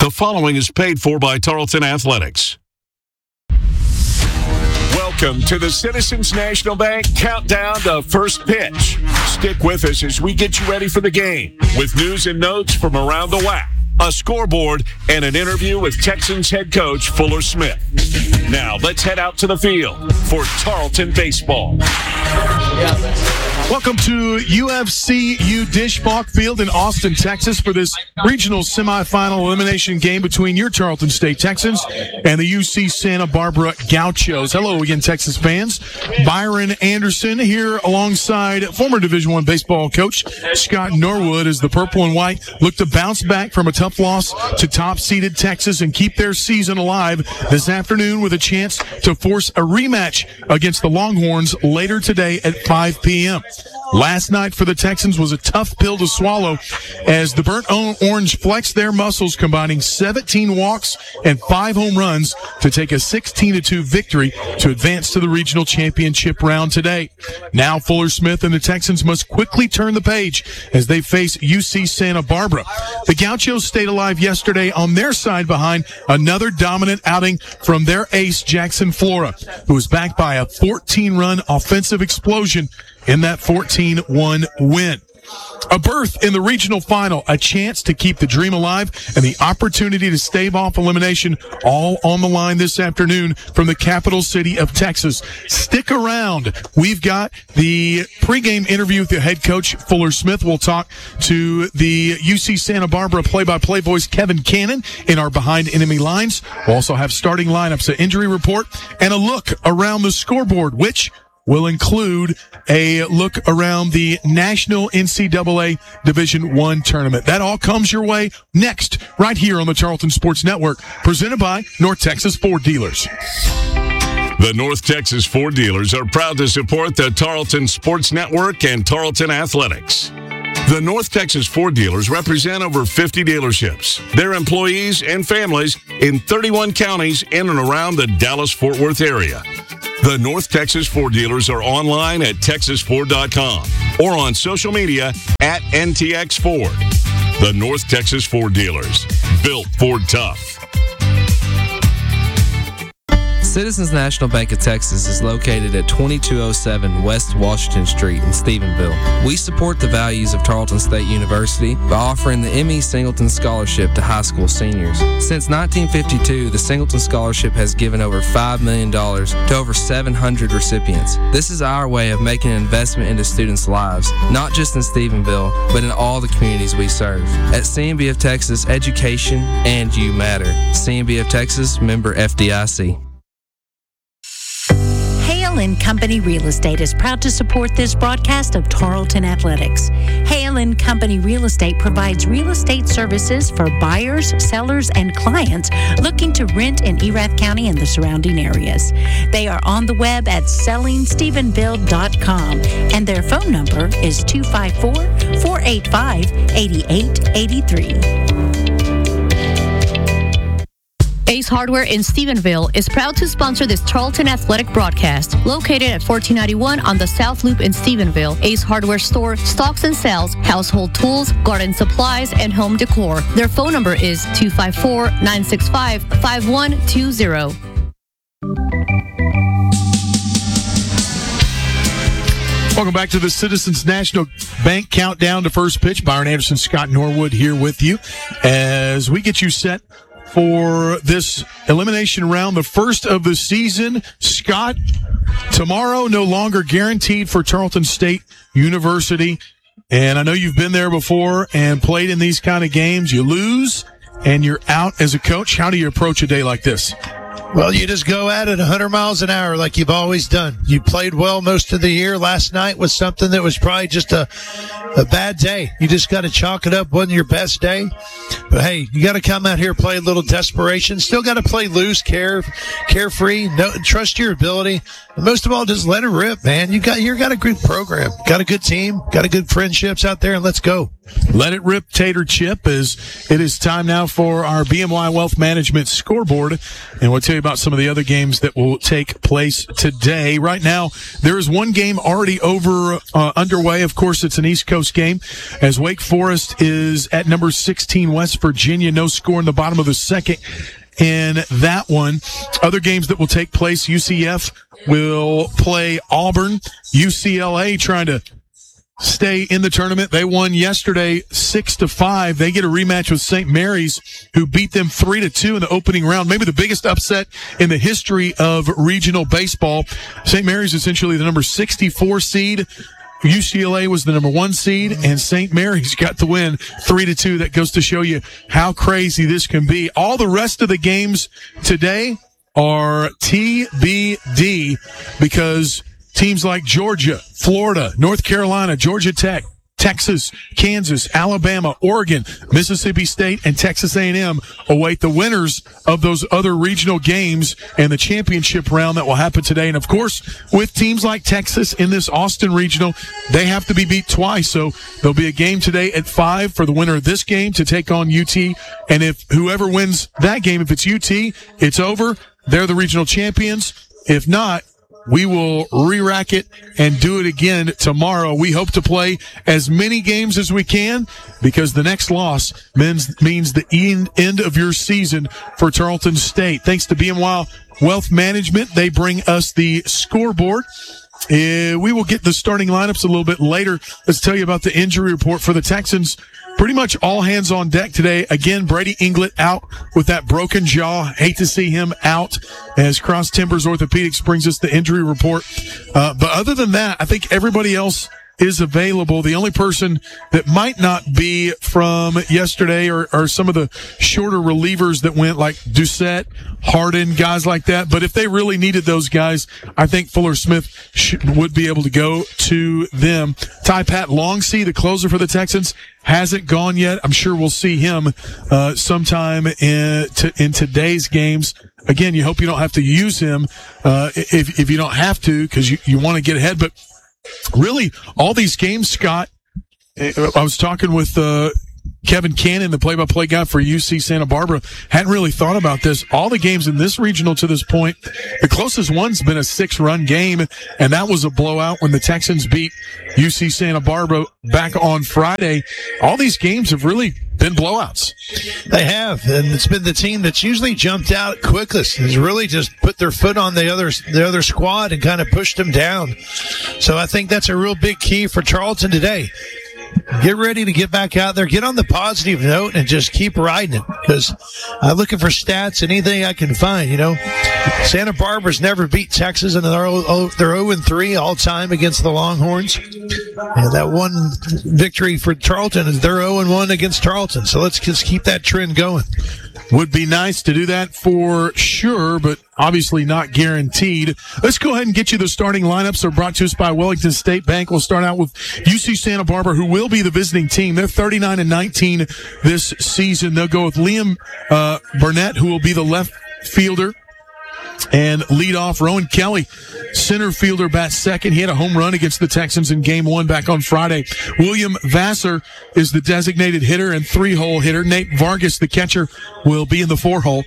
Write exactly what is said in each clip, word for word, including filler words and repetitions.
The following is paid for by Tarleton Athletics. Welcome to the Citizens National Bank Countdown to First Pitch. Stick with us as we get you ready for the game with news and notes from around the W A C, a scoreboard, and an interview with Texans head coach Fuller Smith. Now let's head out to the field for Tarleton baseball. Welcome to U F C U Disch-Falk Field in Austin, Texas for this regional semifinal elimination game between your Tarleton State Texans and the U C Santa Barbara Gauchos. Hello again, Texas fans. Byron Anderson here alongside former Division I baseball coach Scott Norwood as the purple and white look to bounce back from a tough loss to top-seeded Texas and keep their season alive this afternoon with a chance to force a rematch against the Longhorns later today at five p.m. Last night for the Texans was a tough pill to swallow as the Burnt Orange flexed their muscles, combining seventeen walks and five home runs to take a sixteen to two victory to advance to the regional championship round today. Now Fuller Smith and the Texans must quickly turn the page as they face U C Santa Barbara. The Gauchos stayed alive yesterday on their side behind another dominant outing from their ace, Jackson Flora, who was backed by a fourteen-run offensive explosion in that fourteen one win. A berth in the regional final, a chance to keep the dream alive, and the opportunity to stave off elimination all on the line this afternoon from the capital city of Texas. Stick around. We've got the pregame interview with the head coach, Fuller Smith. We'll talk to the U C Santa Barbara play-by-play voice, Kevin Cannon, in our Behind Enemy Lines. We'll also have starting lineups, an injury report, and a look around the scoreboard, which will include a look around the National N C double A Division I tournament. That all comes your way next, right here on the Tarleton Sports Network, presented by North Texas Ford Dealers. The North Texas Ford Dealers are proud to support the Tarleton Sports Network and Tarleton Athletics. The North Texas Ford Dealers represent over fifty dealerships, their employees and families in thirty-one counties in and around the Dallas-Fort Worth area. The North Texas Ford Dealers are online at texas ford dot com or on social media at N T X Ford. The North Texas Ford Dealers, built Ford tough. Citizens National Bank of Texas is located at twenty-two oh seven West Washington Street in Stephenville. We support the values of Tarleton State University by offering the M E Singleton Scholarship to high school seniors. Since nineteen fifty-two, the Singleton Scholarship has given over five million dollars to over seven hundred recipients. This is our way of making an investment into students' lives, not just in Stephenville, but in all the communities we serve. At C N B of Texas, education and you matter. C N B of Texas, member F D I C. Hale and Company Real Estate is proud to support this broadcast of Tarleton Athletics. Hale and Company Real Estate provides real estate services for buyers, sellers, and clients looking to rent in Erath County and the surrounding areas. They are on the web at selling stephenville dot com, and their phone number is two five four, four eight five, eight eight eight three. Ace Hardware in Stephenville is proud to sponsor this Tarleton Athletic broadcast. Located at fourteen ninety-one on the South Loop in Stephenville, Ace Hardware store stocks and sells household tools, garden supplies, and home decor. Their phone number is two five four, nine six five, five one two zero. Welcome back to the Citizens National Bank Countdown to First Pitch. Byron Anderson, Scott Norwood here with you as we get you set for this elimination round, the first of the season. Scott, tomorrow no longer guaranteed for Tarleton State University. And I know you've been there before and played in these kind of games. You lose and you're out as a coach. How do you approach a day like this? Well, you just go at it one hundred miles an hour like you've always done. You played well most of the year. Last night was something that was probably just a a bad day. You just got to chalk it up. Wasn't your best day. But, hey, you got to come out here, play a little desperation. Still got to play loose, care, carefree. No, trust your ability. And most of all, just let it rip, man. You got you got a good program, got a good team, got a good friendships out there, and let's go. Let it rip, Tater Chip, as it is time now for our B M Y Wealth Management scoreboard. And we'll tell you about some of the other games that will take place today. Right now, there is one game already over, uh, underway. Of course, it's an East Coast game, as Wake Forest is at number sixteen, West Virginia. No score in the bottom of the second in that one. Other games that will take place, U C F will play Auburn. U C L A trying to stay in the tournament. They won yesterday six to five. They get a rematch with Saint Mary's, who beat them three to two in the opening round. Maybe the biggest upset in the history of regional baseball. Saint Mary's essentially the number sixty-four seed. U C L A was the number one seed, and Saint Mary's got the win three to two. That goes to show you how crazy this can be. All the rest of the games today are T B D, because teams like Georgia, Florida, North Carolina, Georgia Tech, Texas, Kansas, Alabama, Oregon, Mississippi State, and Texas A and M await the winners of those other regional games and the championship round that will happen today. And, of course, with teams like Texas in this Austin regional, they have to be beat twice. So there'll be a game today at five for the winner of this game to take on U T. And if whoever wins that game, if it's U T, it's over. They're the regional champions. If not, we will re-rack it and do it again tomorrow. We hope to play as many games as we can, because the next loss means, means the end of your season for Tarleton State. Thanks to B M Y Wealth Management, they bring us the scoreboard. Uh, we will get the starting lineups a little bit later. Let's tell you about the injury report for the Texans. Pretty much all hands on deck today. Again, Brady Inglett out with that broken jaw. Hate to see him out, as Cross Timbers Orthopedics brings us the injury report. Uh, but other than that, I think everybody else is available. The only person that might not be from yesterday are, are some of the shorter relievers that went, like Doucette, Harden, guys like that. But if they really needed those guys, I think Fuller Smith should, would be able to go to them. Ty Pat Longsee, the closer for the Texans, hasn't gone yet. I'm sure we'll see him uh, sometime in, to, in today's games. Again, you hope you don't have to use him uh, if, if you don't have to, because you, you want to get ahead. But really, all these games, Scott, I was talking with uh, Kevin Cannon, the play-by-play guy for U C Santa Barbara, hadn't really thought about this. All the games in this regional to this point, the closest one's been a six-run game, and that was a blowout when the Texans beat U C Santa Barbara back on Friday. All these games have really been blowouts. They have, and it's been the team that's usually jumped out quickest, has really just put their foot on the other the other squad and kind of pushed them down. So I think that's a real big key for Tarleton today. Get ready to get back out there, get on the positive note, and just keep riding it, because I'm looking for stats, anything I can find. You know, Santa Barbara's never beat Texas, and they're they're oh and three all time against the Longhorns. And that one victory for Tarleton is they're oh and one against Tarleton. So let's just keep that trend going. Would be nice to do that for sure, but obviously not guaranteed. Let's go ahead and get you the starting lineups. They're brought to us by Wellington State Bank. We'll start out with U C Santa Barbara, who will be the visiting team. They're thirty-nine and nineteen this season. They'll go with Liam uh, Burnett, who will be the left fielder and lead off. Rowan Kelly, center fielder, bats second. He had a home run against the Texans in game one back on Friday. William Vassar is the designated hitter and three-hole hitter. Nate Vargas, the catcher, will be in the four-hole.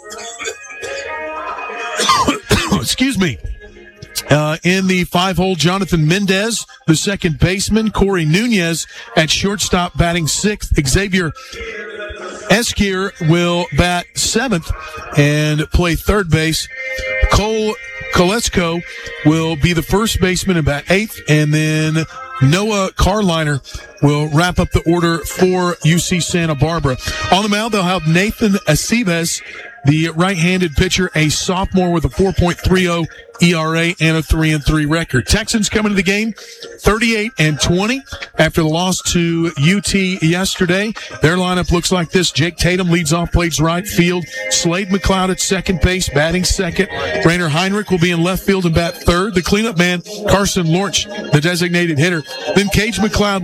Excuse me. Uh, in the five-hole, Jonathan Mendez, the second baseman. Corey Nunez at shortstop, batting sixth. Xavier Eskier will bat seventh and play third base. Cole Kolesko will be the first baseman and bat eighth, and then Noah Carliner will wrap up the order for U C Santa Barbara. On the mound, they'll have Nathan Acebes, the right-handed pitcher, a sophomore with a four point three oh E R A and a three and three record. Texans coming to the game thirty-eight and twenty after the loss to U T yesterday. Their lineup looks like this. Jake Tatum leads off, plays right field. Slade McLeod at second base, batting second. Rainer Heinrich will be in left field and bat third. The cleanup man, Carson Lorch, the designated hitter. Then Cage McLeod will play first.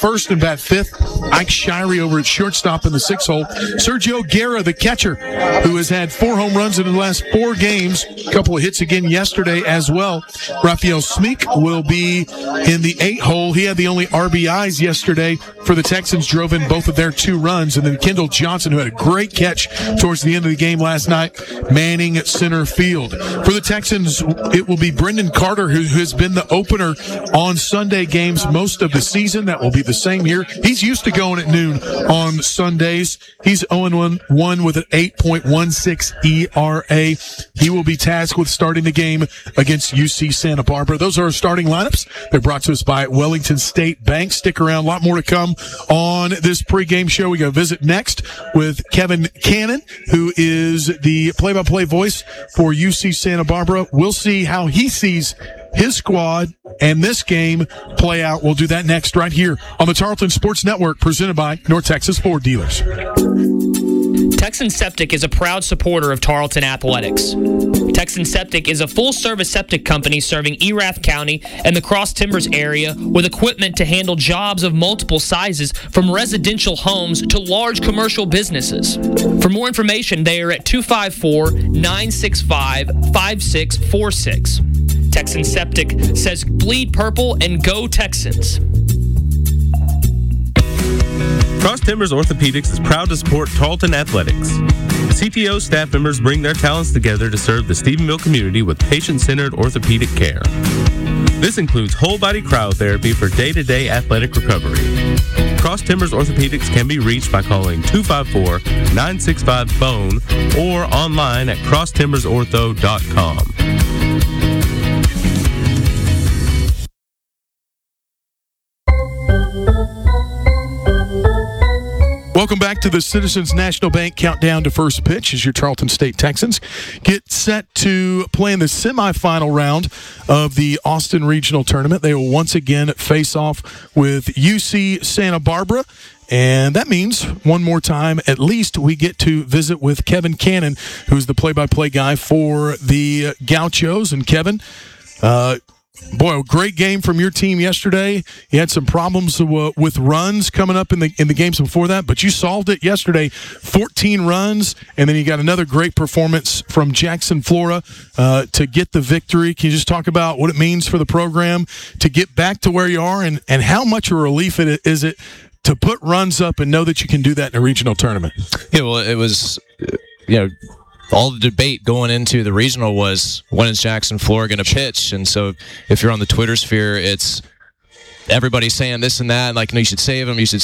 first and bat fifth. Ike Shirey over at shortstop in the sixth hole. Sergio Guerra, the catcher, who has had four home runs in the last four games. A couple of hits again yesterday as well. Rafael Smeek will be in the eight hole. He had the only R B Is yesterday for the Texans, drove in both of their two runs. And then Kendall Johnson, who had a great catch towards the end of the game last night, manning center field. For the Texans, it will be Brendan Carter, who has been the opener on Sunday games most of the season. That will be the same here. He's used to going at noon on Sundays. He's oh and one with an eight point one six E R A. He will be tasked with starting the game against U C Santa Barbara. Those are our starting lineups. They're brought to us by Wellington State Bank. Stick around. A lot more to come on this pregame show. We go visit next with Kevin Cannon, who is the play-by-play voice for U C Santa Barbara. We'll see how he sees his squad and this game play out. We'll do that next right here on the Tarleton Sports Network, presented by North Texas Ford Dealers. Texan Septic is a proud supporter of Tarleton Athletics. Texan Septic is a full-service septic company serving Erath County and the Cross Timbers area with equipment to handle jobs of multiple sizes, from residential homes to large commercial businesses. For more information, they are at two five four, nine six five, five six four six. Texan Septic says bleed purple and go Texans. Cross Timbers Orthopedics is proud to support Tarleton Athletics. C T O staff members bring their talents together to serve the Stephenville community with patient-centered orthopedic care. This includes whole-body cryotherapy for day-to-day athletic recovery. Cross Timbers Orthopedics can be reached by calling two five four, nine six five, B O N E or online at cross timbers ortho dot com. Welcome back to the Citizens National Bank Countdown to First Pitch as your Tarleton State Texans get set to play in the semifinal round of the Austin Regional Tournament. They will once again face off with U C Santa Barbara. And that means one more time, at least, we get to visit with Kevin Cannon, who's the play-by-play guy for the Gauchos. And Kevin, uh, boy, a great game from your team yesterday. You had some problems uh, with runs coming up in the in the games before that, but you solved it yesterday. fourteen runs, and then you got another great performance from Jackson Flora uh, to get the victory. Can you just talk about what it means for the program to get back to where you are, and, and how much of a relief it is it to put runs up and know that you can do that in a regional tournament? Yeah, well, it was, you know, all the debate going into the regional was, when is Jackson Flora going to pitch? And so if you're on the Twitter sphere, it's everybody saying this and that, like, no, you should save him, you should